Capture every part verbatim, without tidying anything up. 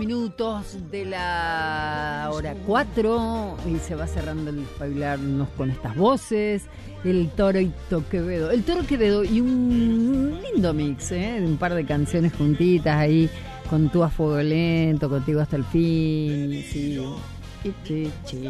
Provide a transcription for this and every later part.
Minutos de la hora cuatro y se va cerrando el Despabilarnos con estas voces. El Toro y Quevedo. El Toro Quevedo y un lindo mix, ¿eh? De un par de canciones juntitas ahí, con tú a fuego lento, contigo hasta el fin. Sí. Sí, sí.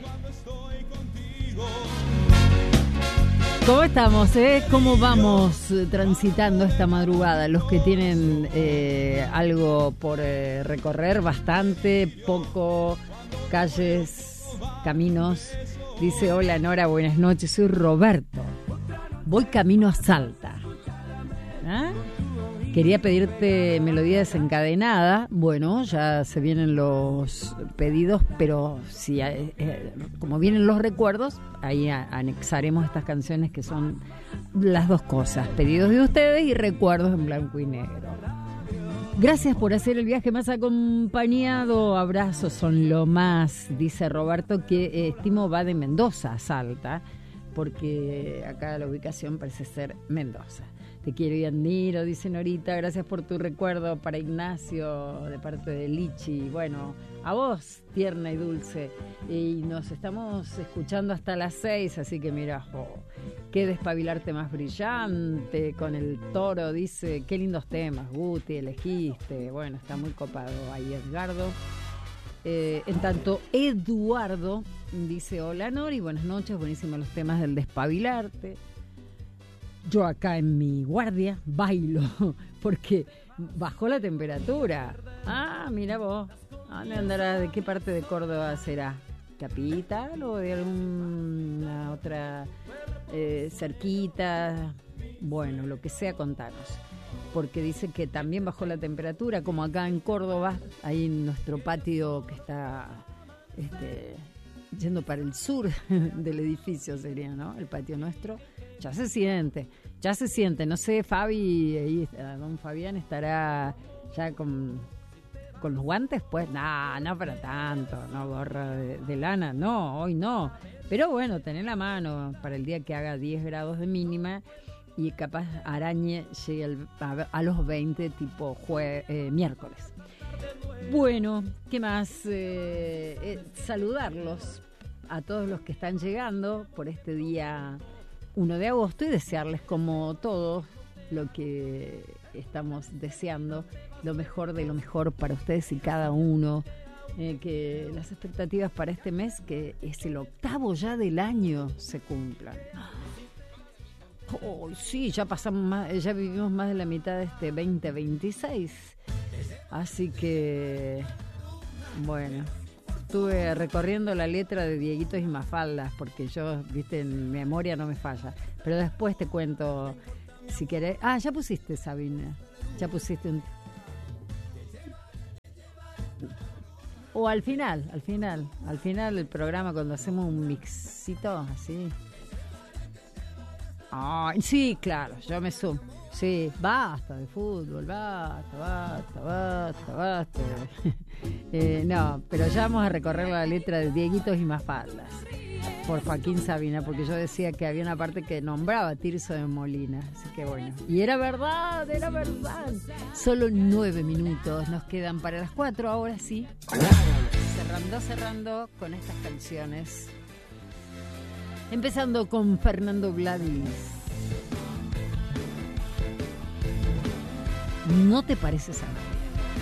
¿Cómo estamos, eh? ¿Cómo vamos transitando esta madrugada? Los que tienen eh, algo por eh, recorrer, bastante, poco, calles, caminos. Dice, hola Nora, buenas noches, soy Roberto. Voy camino a Salta. ¿Ah? Quería pedirte Melodía Desencadenada. Bueno, ya se vienen los pedidos, pero si eh, eh, como vienen los recuerdos, ahí a, anexaremos estas canciones que son las dos cosas, pedidos de ustedes y recuerdos en blanco y negro. Gracias por hacer el viaje más acompañado. Abrazos son lo más, dice Roberto, que eh, estimo va de Mendoza a Salta, porque acá la ubicación parece ser Mendoza. Te quiero y admiro, dice Norita. Gracias por tu recuerdo para Ignacio, de parte de Lichi. Bueno, a vos, tierna y dulce. Y nos estamos escuchando hasta las seis, así que mira, oh, qué despabilarte más brillante. Con el Toro, dice, qué lindos temas, Guti, elegiste. Bueno, está muy copado ahí Edgardo. Eh, en tanto, Eduardo dice, hola Nori, buenas noches, buenísimos los temas del despabilarte. Yo acá en mi guardia bailo porque bajó la temperatura. Ah, mira vos. ¿Dónde andará? ¿De qué parte de Córdoba será? ¿Capital o de alguna otra eh, cerquita? Bueno, lo que sea, contanos. Porque dice que también bajó la temperatura, como acá en Córdoba, ahí en nuestro patio que está este, yendo para el sur del edificio sería, ¿no? El patio nuestro. Ya se siente, ya se siente. No sé, Fabi, ahí, don Fabián estará ya con, con los guantes, pues. No, no para tanto, no gorra de, de lana, no, hoy no. Pero bueno, tener la mano para el día que haga diez grados de mínima y capaz arañe llegue al, a, a los veinte tipo jue, eh, miércoles. Bueno, ¿qué más? Eh, eh, saludarlos a todos los que están llegando por este día uno de agosto y desearles, como todos, lo que estamos deseando, lo mejor de lo mejor para ustedes y cada uno, eh, que las expectativas para este mes, que es el octavo ya del año, se cumplan. Oh, sí, ya pasamos más, ya vivimos más de la mitad de este veinte veintiséis, así que bueno, estuve recorriendo la letra de Dieguitos y Mafaldas, porque yo, viste, en memoria no me falla. Pero después te cuento, si querés. Ah, ya pusiste, Sabina. Ya pusiste un... O al final, al final. Al final del programa, cuando hacemos un mixito, así. Ay, sí, claro, yo me sumo. Sí, basta de fútbol, basta, basta, basta, basta. eh, no, pero ya vamos a recorrer la letra de Dieguitos y Mafaldas por Joaquín Sabina, porque yo decía que había una parte que nombraba a Tirso de Molina, así que bueno. Y era verdad, era verdad. Solo nueve minutos nos quedan para las cuatro, ahora sí. Cerrando, cerrando con estas canciones. Empezando con Fernando Gladys. ¿No te pareces a mí?